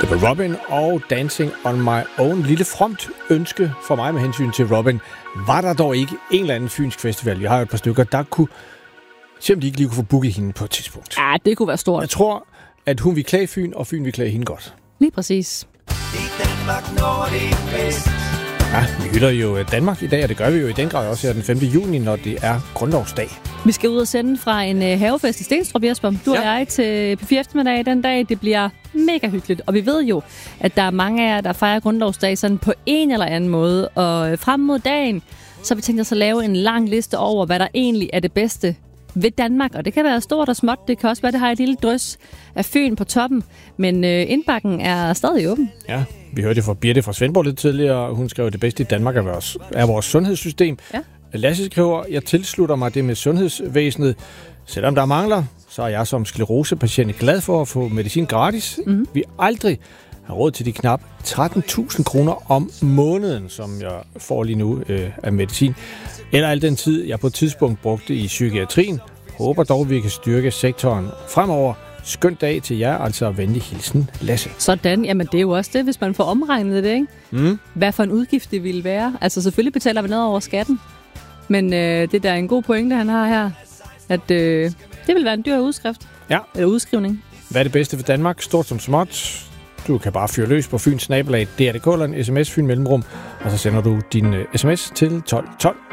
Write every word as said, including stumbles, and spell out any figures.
Det var Robin og Dancing on My Own. Lille fromt ønske for mig med hensyn til Robin. Var der dog ikke en eller anden fynsk festival, vi har jo et par stykker, der kunne se, om de ikke lige kunne få booket hende på et tidspunkt. Ja, det kunne være stort. Jeg tror, at hun vil klage Fyn, og Fyn vil klage hende godt. Lige præcis. Ja, vi hylder jo Danmark i dag, og det gør vi jo i den grad også her den femte juni, når det er grundlovsdag. Vi skal ud og sende fra en øh, havefest i Stenstrup, Jesper. Du ja. og jeg til P fire eftermiddag den dag. Det bliver mega hyggeligt. Og vi ved jo, at der er mange af jer, der fejrer grundlovsdag sådan på en eller anden måde. Og frem mod dagen, så har vi tænkt os at lave en lang liste over, hvad der egentlig er det bedste ved Danmark. Og det kan være stort og småt. Det kan også være, det har et lille drøs af Fyn på toppen. Men øh, indbakken er stadig åben. Ja, vi hørte det fra Birte fra Svendborg lidt tidligere. Hun skrev, at det bedste i Danmark er vores, er vores sundhedssystem. Ja. Lasse skriver, jeg tilslutter mig det med sundhedsvæsenet. Selvom der mangler, så er jeg som sklerosepatient glad for at få medicin gratis. Mm-hmm. Vi aldrig har råd til de knap tretten tusind kroner om måneden, som jeg får lige nu øh, af medicin. Eller al den tid, jeg på et tidspunkt brugte i psykiatrien. Håber dog, vi kan styrke sektoren fremover. Skøn dag til jer, altså venlig hilsen, Lasse. Sådan, jamen det er jo også det, hvis man får omregnet det, ikke? Mm. Hvad for en udgift det ville være. Altså selvfølgelig betaler vi noget over skatten. Men øh, det der er en god pointe, han har her, at øh, det vil være en dyr udskrift. Ja. Eller udskrivning. Hvad er det bedste for Danmark? Stort som småt. Du kan bare fyre løs på Fyns nabolag D R punktum D K eller en sms Fyn Mellemrum, og så sender du din uh, sms til tolv tolv.